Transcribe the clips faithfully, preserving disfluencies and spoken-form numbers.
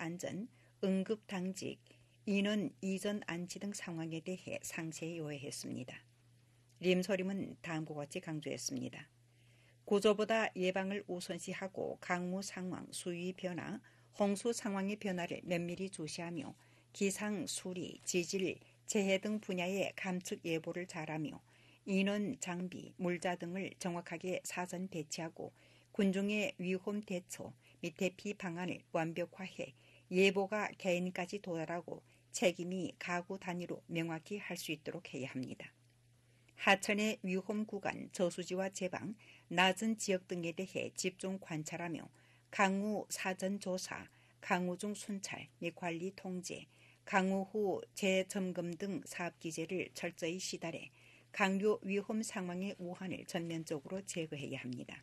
안전, 응급당직, 인원 이전 안치 등 상황에 대해 상세히 요약했습니다. 림소림은 다음과 같이 강조했습니다. 구조보다 예방을 우선시하고 강우 상황, 수위 변화, 홍수 상황의 변화를 면밀히 주시하며 기상, 수리, 지질, 재해 등 분야의 감축 예보를 잘하며 인원, 장비, 물자 등을 정확하게 사전 배치하고 군중의 위험 대처 및 대피 방안을 완벽화해 예보가 개인까지 도달하고 책임이 가구 단위로 명확히 할 수 있도록 해야 합니다. 하천의 위험 구간, 저수지와 제방, 낮은 지역 등에 대해 집중 관찰하며 강우 사전 조사, 강우 중 순찰 및 관리 통제, 강우 후 재점검 등 사업 기제를 철저히 시달해 강류 위험 상황의 우한을 전면적으로 제거해야 합니다.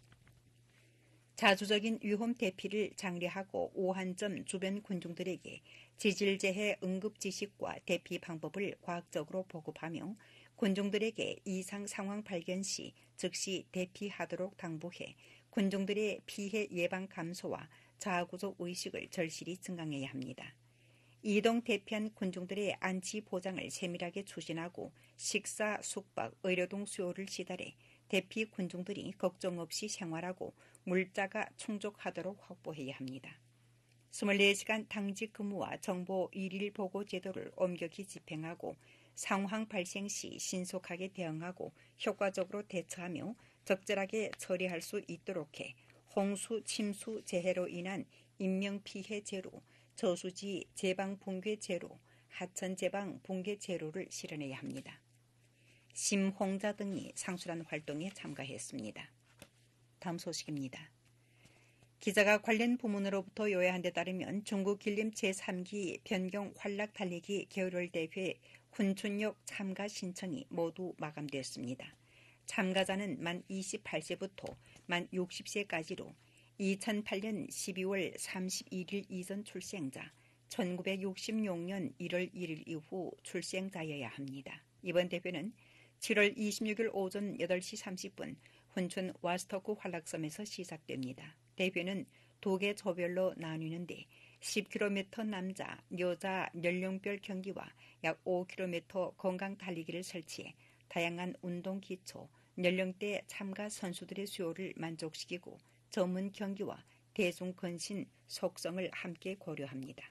자주적인 위험 대피를 장려하고 오한점 주변 군중들에게 지질재해 응급 지식과 대피 방법을 과학적으로 보급하며 군중들에게 이상 상황 발견 시 즉시 대피하도록 당부해 군중들의 피해 예방 감소와 자아구조 의식을 절실히 증강해야 합니다. 이동 대피한 군중들의 안치 보장을 세밀하게 추진하고 식사, 숙박, 의료 등 수요를 시달해 대피 군중들이 걱정 없이 생활하고 물자가 충족하도록 확보해야 합니다. 이십사 시간 당직 근무와 정보 일일 보고 제도를 엄격히 집행하고 상황 발생 시 신속하게 대응하고 효과적으로 대처하며 적절하게 처리할 수 있도록 해 홍수, 침수, 재해로 인한 인명피해 제로, 저수지 제방 붕괴 제로, 하천 제방 붕괴 제로를 실현해야 합니다. 심홍자 등이 상술한 활동에 참가했습니다. 다음 소식입니다. 기자가 관련 부문으로부터 요약한 데 따르면 중국 길림 제삼기 변경 활락 달리기 겨울대회 훈춘역 참가 신청이 모두 마감되었습니다. 참가자는 만 이십팔 세부터 만 육십 세까지로 이천팔년 십이월 삼십일일 이전 출생자, 천구백육십육년 일월 일일 이후 출생자여야 합니다. 이번 대회는 칠월 이십육일 오전 여덟 시 삼십 분 훈춘 와스터크 활락섬에서 시작됩니다. 대회는 두 개 조별로 나뉘는데 십 킬로미터 남자, 여자 연령별 경기와 약 오 킬로미터 건강 달리기를 설치해 다양한 운동 기초, 연령대 참가 선수들의 수요를 만족시키고 전문 경기와 대중 건신 속성을 함께 고려합니다.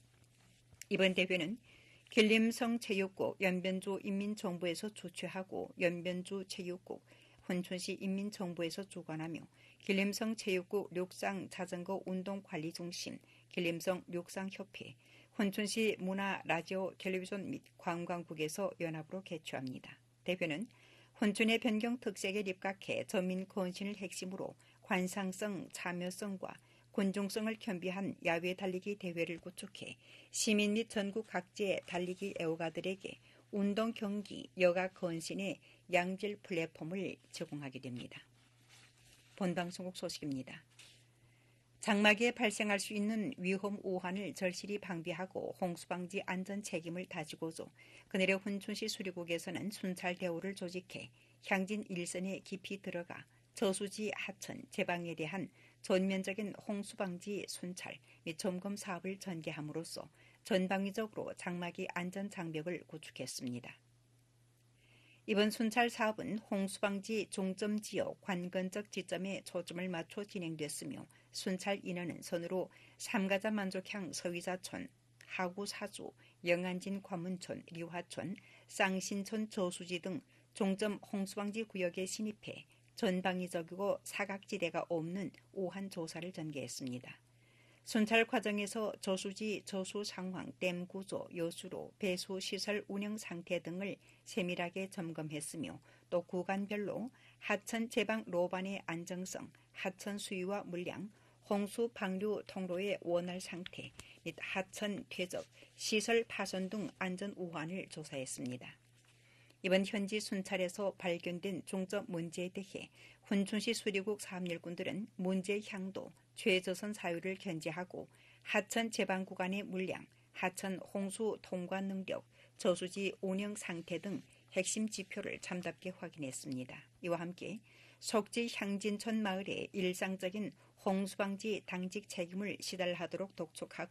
이번 대회는 길림성 체육국 연변주 인민정부에서 주최하고 연변주 체육국 훈춘시 인민정부에서 주관하며 길림성 체육국 륙상 자전거 운동관리중심, 길림성 륙상협회, 훈춘시 문화, 라디오, 텔레비전 및 관광국에서 연합으로 개최합니다. 대회는 훈춘의 변경 특색에 입각해 전민 건신을 핵심으로 관상성, 참여성과 군중성을 겸비한 야외 달리기 대회를 구축해 시민 및 전국 각지의 달리기 애호가들에게 운동 경기, 여가 건신의 양질 플랫폼을 제공하게 됩니다. 본방송국 소식입니다. 장마기에 발생할 수 있는 위험 우한을 절실히 방비하고 홍수방지 안전 책임을 다지고도 그늘의 훈춘시 수리국에서는 순찰 대우를 조직해 향진 일선에 깊이 들어가 저수지 하천 제방에 대한 전면적인 홍수방지 순찰 및 점검 사업을 전개함으로써 전방위적으로 장마기 안전장벽을 구축했습니다. 이번 순찰 사업은 홍수방지 종점지역 관건적 지점에 초점을 맞춰 진행됐으며 순찰 인원은 선으로 삼가자 만족향 서위자촌, 하구사주, 영안진 관문촌, 리화촌, 쌍신촌 저수지 등 종점 홍수방지 구역에 진입해 전방위적이고 사각지대가 없는 우한 조사를 전개했습니다. 순찰 과정에서 저수지 저수 상황, 댐 구조, 여수로, 배수 시설 운영 상태 등을 세밀하게 점검했으며 또 구간별로 하천 제방 로반의 안정성, 하천 수위와 물량, 홍수 방류 통로의 원활 상태 및 하천 퇴적, 시설 파손 등 안전 우환을 조사했습니다. 이번 현지 순찰에서 발견된 중점 문제에 대해 훈춘시 수리국 사업일꾼들은 문제 향도, 최저선 사유를 견제하고 하천 제방 구간의 물량, 하천 홍수 통과 능력, 저수지 운영 상태 등 핵심 지표를 참답게 확인했습니다. 이와 함께 속지 향진촌 마을의 일상적인 홍수방지 당직 책임을 시달하도록 독촉하고